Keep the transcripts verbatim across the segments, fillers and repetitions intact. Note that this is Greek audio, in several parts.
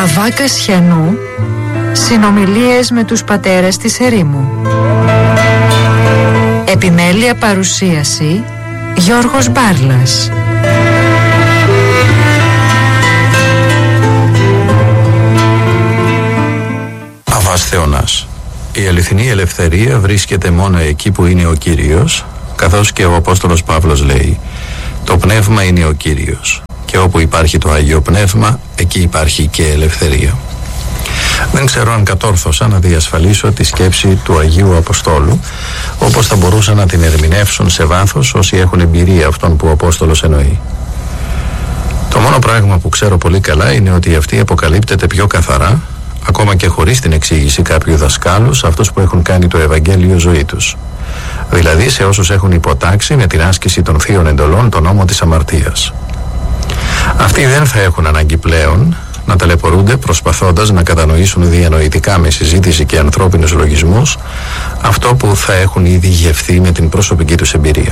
Αβά Κασιανού, συνομιλίες με τους πατέρες της ερήμου. Επιμέλεια παρουσίαση Γιώργος Μπάρλας. Αβάς Θεονάς. Η αληθινή ελευθερία βρίσκεται μόνο εκεί που είναι ο Κύριος, καθώς και ο Απόστολος Παύλος λέει: το πνεύμα είναι ο Κύριος, και όπου υπάρχει το Άγιο Πνεύμα, εκεί υπάρχει και ελευθερία. Δεν ξέρω αν κατόρθωσα να διασφαλίσω τη σκέψη του Αγίου Αποστόλου, όπως θα μπορούσαν να την ερμηνεύσουν σε βάθος όσοι έχουν εμπειρία αυτών που ο Απόστολος εννοεί. Το μόνο πράγμα που ξέρω πολύ καλά είναι ότι αυτή αποκαλύπτεται πιο καθαρά, ακόμα και χωρίς την εξήγηση κάποιου δασκάλου, σε αυτούς που έχουν κάνει το Ευαγγέλιο ζωή τους. Δηλαδή σε όσους έχουν υποτάξει με την άσκηση των θείων εντολών τον νόμο της αμαρτίας. Αυτοί δεν θα έχουν ανάγκη πλέον να ταλαιπωρούνται προσπαθώντας να κατανοήσουν διανοητικά με συζήτηση και ανθρώπινους λογισμούς αυτό που θα έχουν ήδη γευθεί με την προσωπική τους εμπειρία.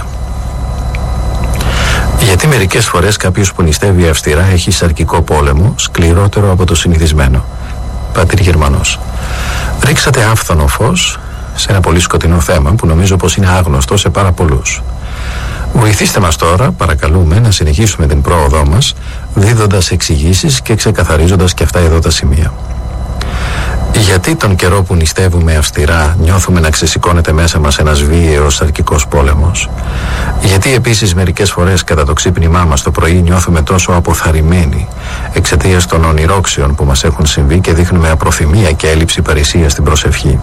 Γιατί μερικές φορές κάποιος που νηστεύει αυστηρά έχει σαρκικό πόλεμο σκληρότερο από το συνηθισμένο. Πατήρ Γερμανός. Ρίξατε άφθονο φως σε ένα πολύ σκοτεινό θέμα που νομίζω πως είναι άγνωστο σε πάρα πολλούς. Βοηθήστε μας τώρα, παρακαλούμε, να συνεχίσουμε την πρόοδό μας, δίδοντας εξηγήσεις και ξεκαθαρίζοντας και αυτά εδώ τα σημεία. Γιατί τον καιρό που νηστεύουμε αυστηρά νιώθουμε να ξεσηκώνεται μέσα μας ένας βίαιος σαρκικός πόλεμος? Γιατί επίσης μερικές φορές κατά το ξύπνημά μας το πρωί νιώθουμε τόσο αποθαρρυμένοι εξαιτίας των ονειρόξεων που μας έχουν συμβεί και δείχνουμε απροθυμία και έλλειψη παρησίας στην προσευχή?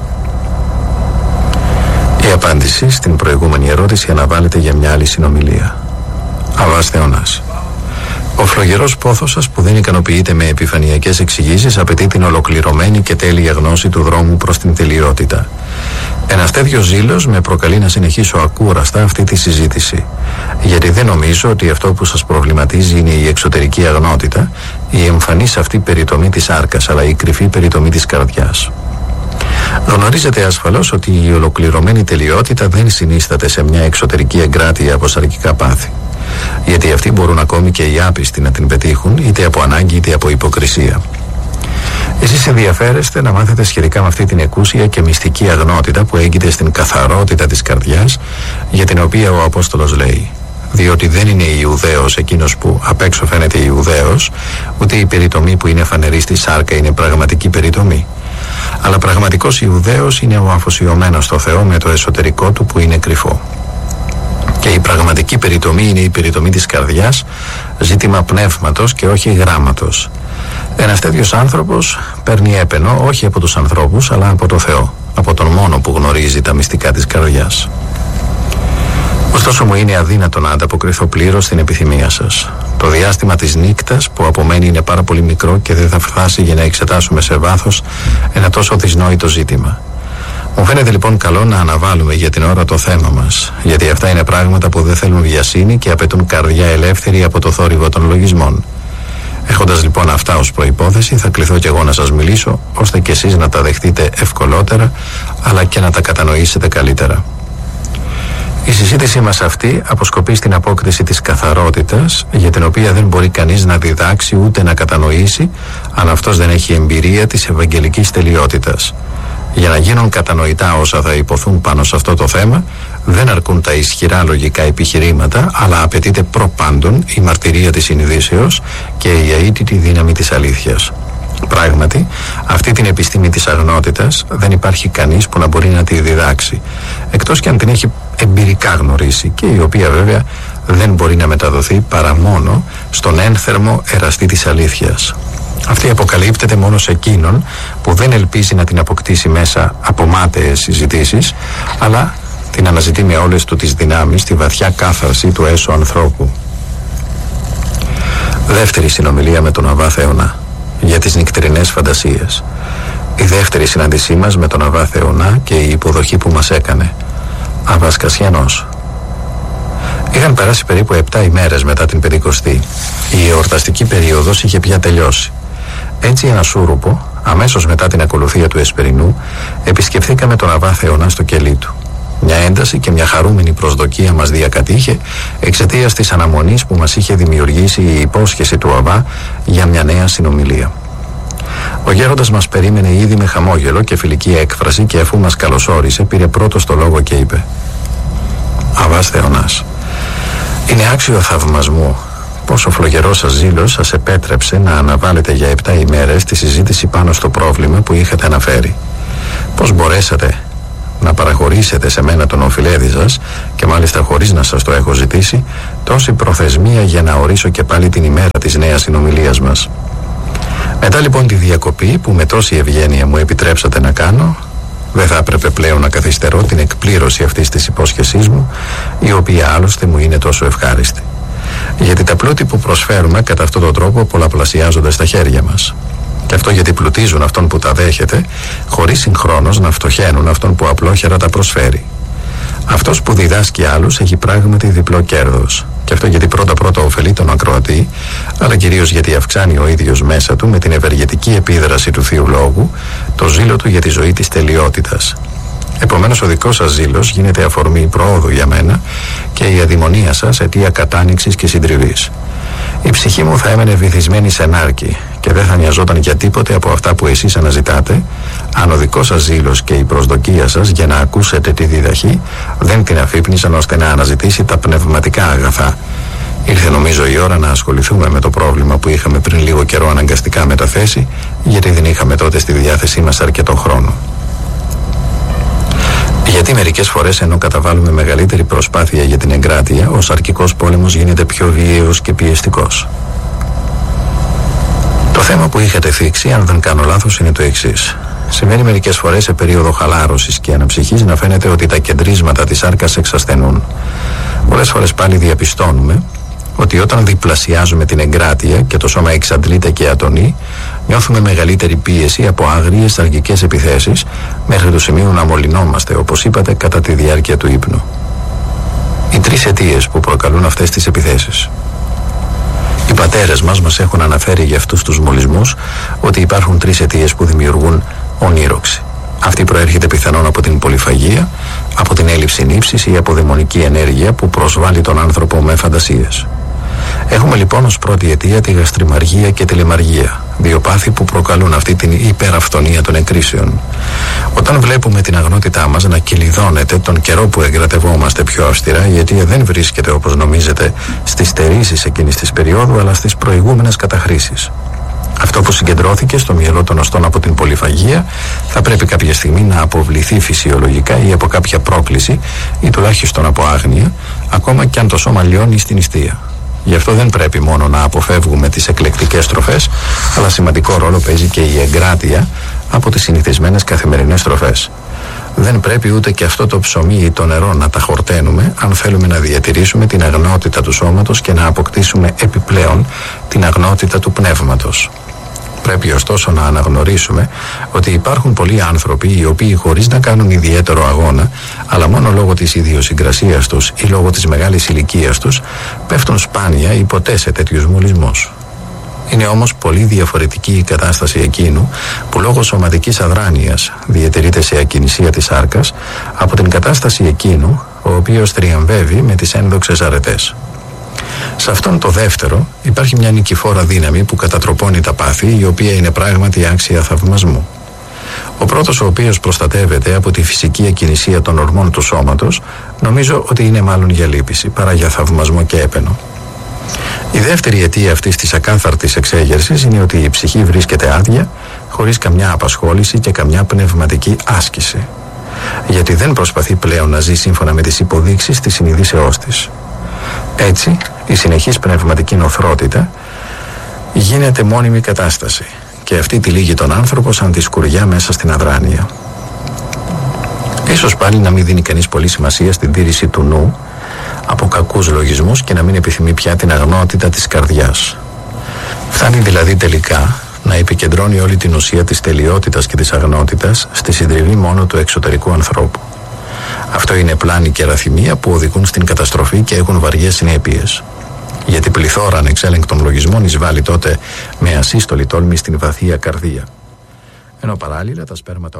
Η απάντηση στην προηγούμενη ερώτηση αναβάλλεται για μια άλλη συνομιλία. Αβάς Θεονάς. Ο φλογερός πόθος σας που δεν ικανοποιείται με επιφανειακές εξηγήσεις απαιτεί την ολοκληρωμένη και τέλεια γνώση του δρόμου προς την τελειότητα. Ένας τέτοιος ζήλος με προκαλεί να συνεχίσω ακούραστα αυτή τη συζήτηση, γιατί δεν νομίζω ότι αυτό που σας προβληματίζει είναι η εξωτερική αγνότητα, η εμφανής αυτή περιτομή της άρκας, αλλά η κρυφή περιτομή της καρδιάς. Γνωρίζετε ασφαλώς ότι η ολοκληρωμένη τελειότητα δεν συνίσταται σε μια εξωτερική εγκράτεια από σαρκικά πάθη. Γιατί αυτοί μπορούν ακόμη και οι άπιστοι να την πετύχουν, είτε από ανάγκη είτε από υποκρισία. Εσείς ενδιαφέρεστε να μάθετε σχετικά με αυτή την εκούσια και μυστική αγνότητα που έγκυται στην καθαρότητα της καρδιάς, για την οποία ο Απόστολος λέει: διότι δεν είναι Ιουδαίος εκείνος που απ' έξω φαίνεται Ιουδαίος, ούτε η περιτομή που είναι φανερή στη σάρκα είναι πραγματική περιτομή. Αλλά πραγματικός Ιουδαίος είναι ο αφοσιωμένος στο Θεό με το εσωτερικό του που είναι κρυφό. Και η πραγματική περιτομή είναι η περιτομή της καρδιάς, ζήτημα πνεύματος και όχι γράμματος. Ένας τέτοιος άνθρωπος παίρνει έπαινο όχι από τους ανθρώπους αλλά από το Θεό, από τον μόνο που γνωρίζει τα μυστικά της καρδιάς. Ωστόσο μου είναι αδύνατο να ανταποκριθώ πλήρως στην επιθυμία σας. Το διάστημα της νύκτας που απομένει είναι πάρα πολύ μικρό και δεν θα φτάσει για να εξετάσουμε σε βάθος ένα τόσο δυσνόητο ζήτημα. Μου φαίνεται λοιπόν καλό να αναβάλουμε για την ώρα το θέμα μας, γιατί αυτά είναι πράγματα που δεν θέλουν βιασύνη και απαιτούν καρδιά ελεύθερη από το θόρυβο των λογισμών. Έχοντας λοιπόν αυτά ως προϋπόθεση, θα κληθώ κι εγώ να σας μιλήσω, ώστε κι εσείς να τα δεχτείτε ευκολότερα, αλλά και να τα κατανοήσετε καλύτερα. Η συζήτησή μας αυτή αποσκοπεί στην απόκτηση της καθαρότητας, για την οποία δεν μπορεί κανείς να διδάξει ούτε να κατανοήσει, αν αυτός δεν έχει εμπειρία της ευαγγελικής τελειότητας. Για να γίνουν κατανοητά όσα θα υποθούν πάνω σε αυτό το θέμα, δεν αρκούν τα ισχυρά λογικά επιχειρήματα, αλλά απαιτείται προπάντων η μαρτυρία της συνειδήσεως και η αίτητη δύναμη της αλήθειας. Πράγματι, αυτή την επιστήμη της αγνότητας δεν υπάρχει κανείς που να μπορεί να τη διδάξει, εκτός και αν την έχει εμπειρικά γνωρίσει, και η οποία βέβαια δεν μπορεί να μεταδοθεί παρά μόνο στον ένθερμο εραστή της αλήθειας. Αυτή αποκαλύπτεται μόνο σε εκείνον που δεν ελπίζει να την αποκτήσει μέσα από μάταιες συζητήσεις, αλλά την αναζητεί με όλες του τις δυνάμεις στη βαθιά κάθαρση του έσω ανθρώπου. Δεύτερη συνομιλία με τον Αβά Θεονά για τις νυκτρινές φαντασίες. Η δεύτερη συνάντησή μας με τον Αβά Θεονά και η υποδοχή που μας έκανε. Αβάς Κασιανός. Είχαν περάσει περίπου επτά ημέρες μετά την Πεντηκοστή. Η εορταστική περίοδος είχε πια τελειώσει. Έτσι ένα σούρουπο, αμέσως μετά την ακολουθία του Εσπερινού, επισκεφθήκαμε τον Αβά Θεονά στο κελί του. Μια ένταση και μια χαρούμενη προσδοκία μας διακατήχε εξαιτίας της αναμονής που μας είχε δημιουργήσει η υπόσχεση του Αβά για μια νέα συνομιλία. Ο γέροντας μας περίμενε ήδη με χαμόγελο και φιλική έκφραση και αφού μας καλωσόρισε πήρε πρώτος το λόγο και είπε: «Αβάς Θεονάς, είναι άξιο θαυμασμού πως ο φλογερός σας ζήλος σας επέτρεψε να αναβάλλετε για επτά ημέρες τη συζήτηση πάνω στο πρόβλημα που είχατε αναφέρει. Πως μπορέσατε να παραχωρήσετε σε μένα τον οφειλέδη σας και μάλιστα χωρίς να σας το έχω ζητήσει τόση προθεσμία για να ορίσω και πάλι την ημέρα της νέας συνομιλίας μας. Μετά λοιπόν τη διακοπή που με τόση ευγένεια μου επιτρέψατε να κάνω, δεν θα έπρεπε πλέον να καθυστερώ την εκπλήρωση αυτής της υπόσχεσής μου, η οποία άλλωστε μου είναι τόσο ευχάριστη. Γιατί τα πλούτη που προσφέρουμε κατά αυτόν τον τρόπο πολλαπλασιάζονται στα χέρια μας. Και αυτό γιατί πλουτίζουν αυτόν που τα δέχεται, χωρίς συγχρόνως να φτωχαίνουν αυτόν που απλόχερα τα προσφέρει. Αυτός που διδάσκει άλλους έχει πράγματι διπλό κέρδος. Και αυτό γιατί πρώτα-πρώτα ωφελεί τον ακροατή, αλλά κυρίως γιατί αυξάνει ο ίδιος μέσα του με την ευεργετική επίδραση του Θείου Λόγου το ζήλο του για τη ζωή της τελειότητας. Επομένως ο δικός σας ζήλος γίνεται αφορμή προόδου για μένα και η αδειμονία σας αιτία κατάνοιξης και συντριβής. Η ψυχή μου θα έμενε βυθισμένη σε νάρκη και δεν θα νοιαζόταν για τίποτε από αυτά που εσείς αναζητάτε, αν ο δικός σας ζήλος και η προσδοκία σας για να ακούσετε τη διδαχή δεν την αφύπνισαν ώστε να αναζητήσει τα πνευματικά αγαθά. Ήρθε νομίζω η ώρα να ασχοληθούμε με το πρόβλημα που είχαμε πριν λίγο καιρό αναγκαστικά μεταθέσει, γιατί δεν είχαμε τότε στη διάθεσή μας αρκετό χρόνο. Γιατί μερικές φορές ενώ καταβάλουμε μεγαλύτερη προσπάθεια για την εγκράτεια, ο σαρκικός πόλεμος γίνεται πιο βίαιος και πιεστικός. Το θέμα που είχατε θίξει, αν δεν κάνω λάθος, είναι το εξής. Συμβαίνει μερικές φορές σε περίοδο χαλάρωσης και αναψυχής να φαίνεται ότι τα κεντρίσματα της σάρκας εξασθενούν. Πολλές φορές πάλι διαπιστώνουμε ότι όταν διπλασιάζουμε την εγκράτεια και το σώμα εξαντλείται και ατονεί, νιώθουμε μεγαλύτερη πίεση από άγριες σαρκικές επιθέσεις μέχρι το σημείο να μολυνόμαστε, όπως είπατε, κατά τη διάρκεια του ύπνου. Οι τρεις αιτίες που προκαλούν αυτές τις επιθέσεις. Οι πατέρες μας μας έχουν αναφέρει για αυτούς τους μολυσμούς ότι υπάρχουν τρεις αιτίες που δημιουργούν ονείροξη. Αυτή προέρχεται πιθανόν από την πολυφαγία, από την έλλειψη νύψης ή από δαιμονική ενέργεια που προσβάλλει τον άνθρωπο με φαντασίες. Έχουμε λοιπόν ως πρώτη αιτία τη γαστριμαργία και τη λαιμαργία, δύο πάθη που προκαλούν αυτή την υπεραυτονία των εκκρίσεων. Όταν βλέπουμε την αγνότητά μας να κυλιδώνεται τον καιρό που εγκρατευόμαστε πιο αυστηρά, η αιτία δεν βρίσκεται όπως νομίζετε στις στερήσεις εκείνης της περίοδου, αλλά στις προηγούμενες καταχρήσεις. Αυτό που συγκεντρώθηκε στο μυαλό των οστών από την πολυφαγία θα πρέπει κάποια στιγμή να αποβληθεί φυσιολογικά ή από κάποια πρόκληση ή τουλάχιστον από άγνοια, ακόμα και αν το σώμα λιώνει στην νηστεία. Γι' αυτό δεν πρέπει μόνο να αποφεύγουμε τις εκλεκτικές τροφές, αλλά σημαντικό ρόλο παίζει και η εγκράτεια από τις συνηθισμένες καθημερινές τροφές. Δεν πρέπει ούτε και αυτό το ψωμί ή το νερό να τα χορταίνουμε, αν θέλουμε να διατηρήσουμε την αγνότητα του σώματος και να αποκτήσουμε επιπλέον την αγνότητα του πνεύματος. Πρέπει ωστόσο να αναγνωρίσουμε ότι υπάρχουν πολλοί άνθρωποι οι οποίοι χωρίς να κάνουν ιδιαίτερο αγώνα, αλλά μόνο λόγω της ιδιοσυγκρασίας τους ή λόγω της μεγάλης ηλικίας τους, πέφτουν σπάνια ή ποτέ σε τέτοιους μολυσμούς. Είναι όμως πολύ διαφορετική η κατάσταση εκείνου που λόγω σωματικής αδράνειας διατηρείται σε ακινησία της σάρκας από την κατάσταση εκείνου ο οποίος θριαμβεύει με τις ένδοξες αρετές. Σε αυτόν το δεύτερο υπάρχει μια νικηφόρα δύναμη που κατατροπώνει τα πάθη, η οποία είναι πράγματι άξια θαυμασμού. Ο πρώτος, ο οποίος προστατεύεται από τη φυσική ακινησία των ορμών του σώματος, νομίζω ότι είναι μάλλον για λύπηση παρά για θαυμασμό και έπαινο. Η δεύτερη αιτία αυτής της ακάθαρτης εξέγερσης είναι ότι η ψυχή βρίσκεται άδεια, χωρίς καμιά απασχόληση και καμιά πνευματική άσκηση. Γιατί δεν προσπαθεί πλέον να ζει σύμφωνα με τις υποδείξεις της συνειδήσεώς της. Έτσι, η συνεχής πνευματική νοθρότητα γίνεται μόνιμη κατάσταση και αυτή τυλίγει τον άνθρωπο σαν τη σκουριά μέσα στην αδράνεια. Ίσως πάλι να μην δίνει κανείς πολύ σημασία στην τήρηση του νου από κακούς λογισμούς και να μην επιθυμεί πια την αγνότητα της καρδιάς. Φτάνει δηλαδή τελικά να επικεντρώνει όλη την ουσία της τελειότητας και της αγνότητας στη συντριβή μόνο του εξωτερικού ανθρώπου. Αυτό είναι πλάνη και ραθυμία που οδηγούν στην καταστροφή και έχουν βαριές συνέπειες. Γιατί πληθώρα ανεξέλεγκτων λογισμών εισβάλλει τότε με ασύστολη τόλμη στην βαθία καρδία. Ενώ παράλληλα τα σπέρματα...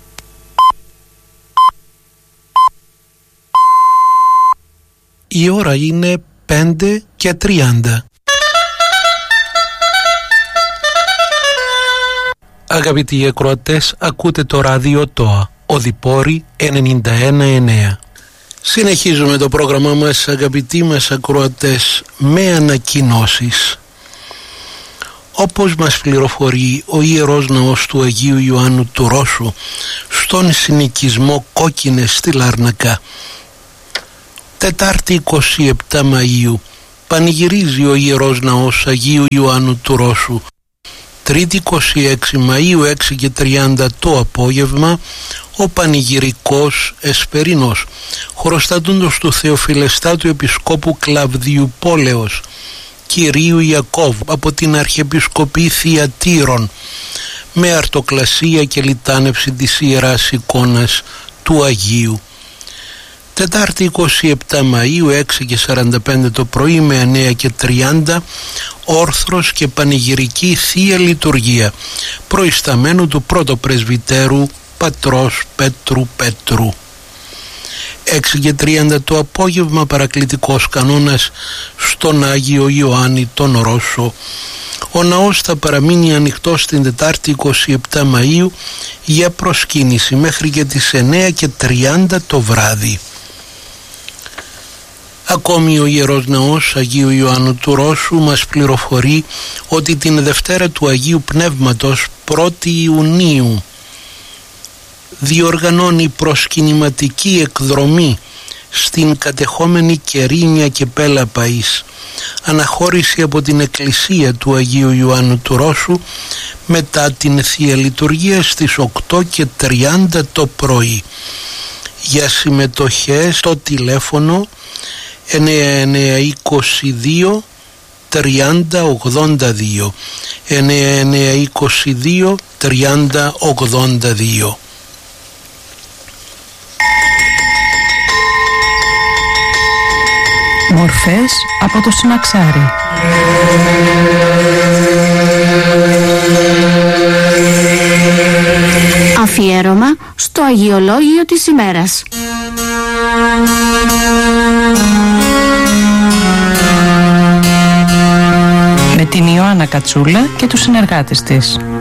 Η ώρα είναι πέντε και τριάντα. Αγαπητοί ακροατές, ακούτε το ράδιο ΤΟΑ, Οδυπόρη ενενήντα ένα εννέα. Συνεχίζουμε το πρόγραμμά μας, αγαπητοί μας ακροατές, με ανακοινώσεις. Όπως μας πληροφορεί ο Ιερός Ναός του Αγίου Ιωάννου του Ρώσου στον συνοικισμό Κόκκινες στη Λάρνακα, Τετάρτη εικοστή εβδόμη Μαΐου πανηγυρίζει ο Ιερός Ναός Αγίου Ιωάννου του Ρώσου. Τρίτη εικοστή έκτη Μαΐου έξι και τριάντα το απόγευμα ο πανηγυρικός εσπερινός χωροστατούντος του Θεοφιλεστάτου Επισκόπου Κλαβδίου Πόλεως Κυρίου Ιακώβ από την Αρχιεπισκοπή Θειατήρων με αρτοκλασία και λιτάνευση της Ιεράς Εικόνας του Αγίου. Τετάρτη εικοστή εβδόμη Μαΐου έξι και σαράντα πέντε το πρωί με εννέα και τριάντα όρθρος και πανηγυρική Θεία Λειτουργία προϊσταμένου του πρώτου πρεσβυτέρου Πατρός Πέτρου Πέτρου. έξι και τριάντα το απόγευμα παρακλητικός κανόνας στον Άγιο Ιωάννη τον Ρώσο. Ο ναός θα παραμείνει ανοιχτός την Τετάρτη εικοστή εβδόμη Μαΐου για προσκύνηση μέχρι και τις εννέα και τριάντα το βράδυ. Ακόμη ο Ιερός Ναός Αγίου Ιωάννου του Ρώσου μας πληροφορεί ότι την Δευτέρα του Αγίου Πνεύματος πρώτη Ιουνίου διοργανώνει προσκυνηματική εκδρομή στην κατεχόμενη Κερίνια και Πέλα Παΐς, αναχώρηση από την Εκκλησία του Αγίου Ιωάννου του Ρώσου μετά την Θεία Λειτουργία στις οκτώ και τριάντα το πρωί. Για συμμετοχές στο τηλέφωνο εννέα εννέα είκοσι δύο τριάντα ογδόντα δύο εννέα εννέα είκοσι δύο τριάντα ογδόντα δύο. Μορφές από το Συναξάρι. Αφιέρωμα στο Αγιολόγιο της ημέρας. Με την Ιωάννα Κατσούλα και τους συνεργάτες της.